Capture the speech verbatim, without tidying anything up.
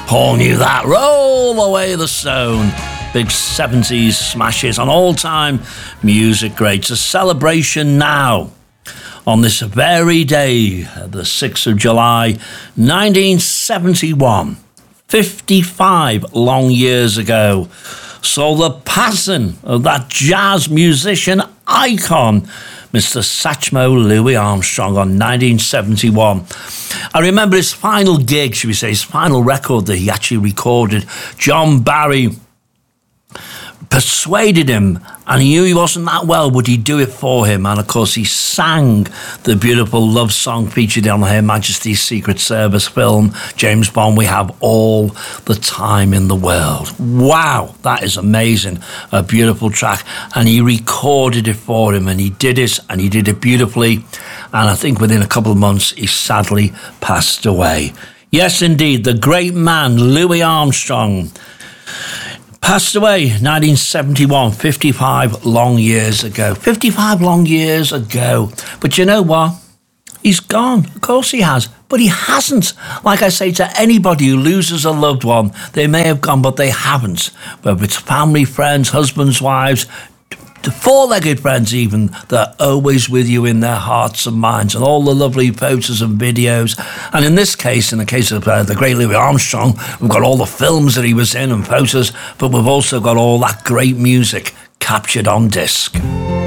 Paul knew that. Roll Away the Stone. Big seventies smashes on all-time music greats. A celebration now on this very day, the sixth of July, nineteen seventy-one. fifty-five long years ago, saw the passing of that jazz musician icon, Mister Satchmo Louis Armstrong, on nineteen seventy-one. I remember his final gig, should we say, his final record that he actually recorded. John Barry persuaded him, and he knew he wasn't that well, would he do it for him? And of course he sang the beautiful love song featured on Her Majesty's Secret Service film, James Bond, We Have All the Time in the World. Wow, that is amazing. A beautiful track. And he recorded it for him, and he did it, and he did it beautifully. And I think within a couple of months, he sadly passed away. Yes, indeed, the great man, Louis Armstrong, passed away nineteen seventy-one, fifty-five long years ago. fifty-five long years ago. But you know what? He's gone. Of course he has. But he hasn't. Like I say to anybody who loses a loved one, they may have gone, but they haven't. Whether it's family, friends, husbands, wives, the four-legged friends even, they're always with you in their hearts and minds, and all the lovely photos and videos. And in this case, in the case of uh, the great Louis Armstrong, we've got all the films that he was in and photos, but we've also got all that great music captured on disc.